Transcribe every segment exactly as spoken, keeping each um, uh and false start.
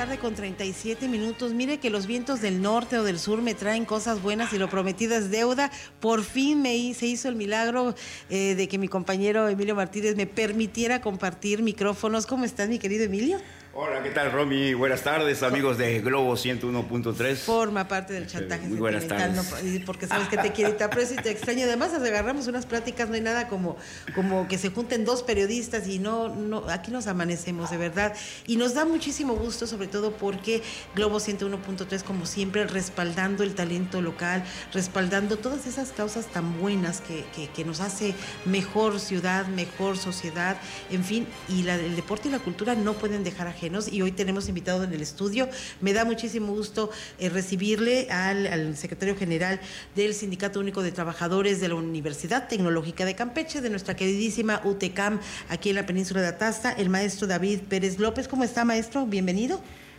tarde con treinta y siete minutos. Mire que los vientos del norte o del sur me traen cosas buenas y lo prometido es deuda. Por fin me, se hizo el milagro eh, de que mi compañero Emilio Martínez me permitiera compartir micrófonos. ¿Cómo estás, mi querido Emilio? Hola, ¿qué tal, Romy? Buenas tardes, amigos de Globo ciento uno punto tres. Forma parte del chantaje Muy buenas sentimental, tardes. ¿no? Porque sabes que te quiero y te aprecio y te extraño. Además, agarramos unas pláticas, no hay nada como, como que se junten dos periodistas y no, no, aquí nos amanecemos, de verdad. Y nos da muchísimo gusto, sobre todo porque Globo ciento uno punto tres, como siempre, respaldando el talento local, respaldando todas esas causas tan buenas que, que, que nos hace mejor ciudad, mejor sociedad, en fin, y la, el deporte y la cultura no pueden dejar ajenos. Y hoy tenemos invitado en el estudio. Me da muchísimo gusto eh, recibirle al, al secretario general del Sindicato Único de Trabajadores de la Universidad Tecnológica de Campeche, de nuestra queridísima U T E C A M, aquí en la península de Atasta, el maestro David Pérez López. ¿Cómo está, maestro? Bienvenido.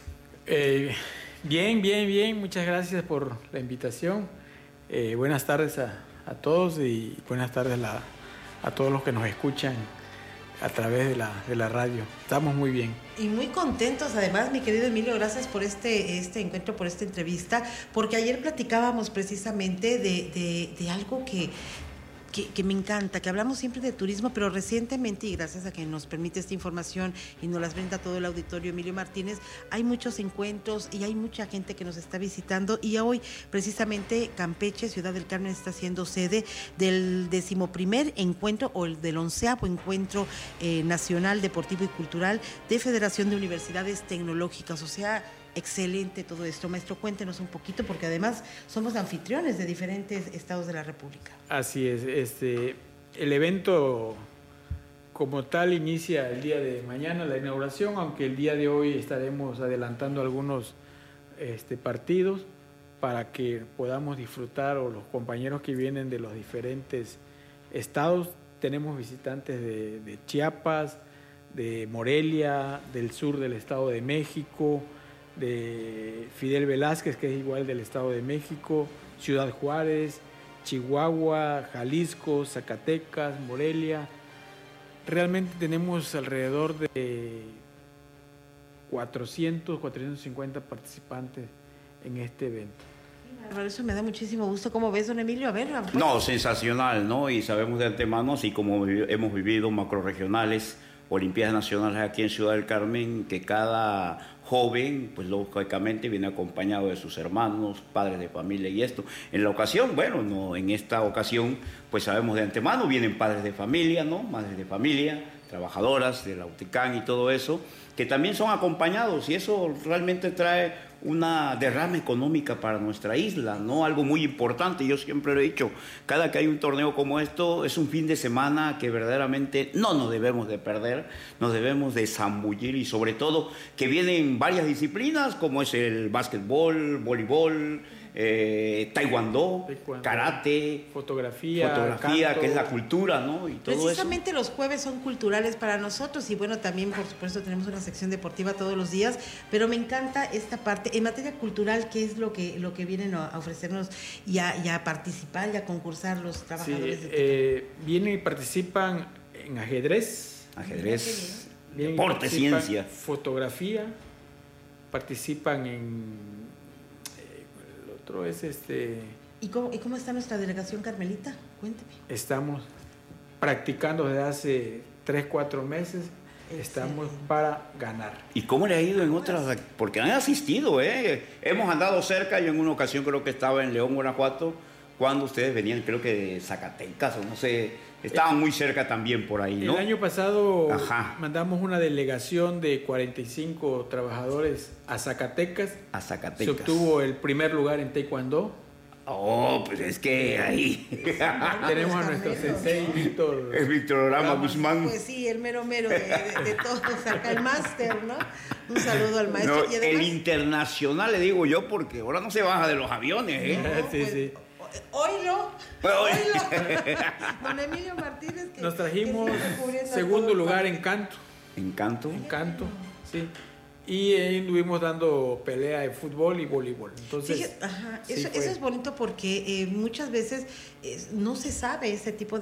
Eh, bien, bien, bien. Muchas gracias por la invitación. Eh, buenas tardes a, a todos y buenas tardes la, a todos los que nos escuchan a través de la, de la radio. Estamos muy bien. Y muy contentos, además, mi querido Emilio, gracias por este, este encuentro, por esta entrevista, porque ayer platicábamos precisamente de, de, de algo que... Que, que me encanta, que hablamos siempre de turismo, pero recientemente, y gracias a que nos permite esta información y nos las brinda todo el auditorio Emilio Martínez, hay muchos encuentros y hay mucha gente que nos está visitando, y hoy precisamente Campeche, Ciudad del Carmen, está siendo sede del decimoprimer encuentro o el del onceavo encuentro eh, nacional, deportivo y cultural de Federación de Universidades Tecnológicas. O sea, excelente todo esto. Maestro, cuéntenos un poquito, porque además somos anfitriones de diferentes estados de la República. Así es. Este, el evento como tal inicia el día de mañana, la inauguración, aunque el día de hoy estaremos adelantando algunos este, partidos para que podamos disfrutar, o los compañeros que vienen de los diferentes estados. Tenemos visitantes de, de Chiapas, de Morelia, del sur del Estado de México, de Fidel Velázquez, que es igual del Estado de México, Ciudad Juárez, Chihuahua, Jalisco, Zacatecas, Morelia. Realmente tenemos alrededor de cuatrocientos, cuatrocientos cincuenta participantes en este evento. Eso me da muchísimo gusto. ¿Cómo ves, don Emilio? A ver. A ver. No, sensacional, ¿no? Y sabemos de antemano, así como hemos vivido macrorregionales, Olimpiadas Nacionales aquí en Ciudad del Carmen, que cada joven, pues lógicamente viene acompañado de sus hermanos, padres de familia y esto. En la ocasión, bueno, no, en esta ocasión, pues sabemos de antemano, vienen padres de familia, ¿no? Madres de familia, trabajadoras de la U T E C A M y todo eso, que también son acompañados, y eso realmente trae una derrama económica para nuestra isla, ¿no? Algo muy importante. Yo siempre lo he dicho, cada que hay un torneo como esto, es un fin de semana que verdaderamente no nos debemos de perder, nos debemos de zambullir, y sobre todo que vienen varias disciplinas, como es el básquetbol, voleibol, eh, taekwondo, taekwondo, karate, fotografía, fotografía canto, que es la cultura, ¿no? Y todo precisamente eso. Los jueves son culturales para nosotros, y bueno, también por supuesto tenemos una sección deportiva todos los días, pero me encanta esta parte en materia cultural, que es lo que lo que vienen a ofrecernos y a, y a participar y a concursar los trabajadores. Sí, de eh, vienen y participan en ajedrez, ajedrez, vienen deporte, ciencia, fotografía, participan en otro es este. ¿Y cómo, ¿Y cómo está nuestra delegación carmelita? Cuénteme. Estamos practicando desde hace tres, cuatro meses. Estamos sí. para ganar. ¿Y cómo le ha ido en otras? Porque han asistido, ¿eh? Hemos andado cerca. Yo en una ocasión creo que estaba en León, Guanajuato, cuando ustedes venían, creo que de Zacatecas, o no sé, estaban muy cerca también por ahí, ¿no? El año pasado Ajá. mandamos una delegación de cuarenta y cinco trabajadores a Zacatecas. A Zacatecas. Se obtuvo el primer lugar en Taekwondo. Oh, pues es que ahí tenemos a nuestro sensei Víctor. Es Víctor Rama Guzmán. Pues sí, el mero mero de, de, de todos, acá el máster, ¿no? Un saludo al maestro. No, y además, el internacional, le digo yo, porque ahora no se baja de los aviones, ¿eh? No, sí, pues, sí. Oílo, oílo. Don Emilio Martínez. Que, nos trajimos que segundo lugar en canto. ¿En canto? En canto, sí. Y ahí estuvimos dando pelea de fútbol y voleibol. Entonces, Fíjate, ajá, sí eso, eso es bonito porque eh, muchas veces eh, no se sabe ese tipo de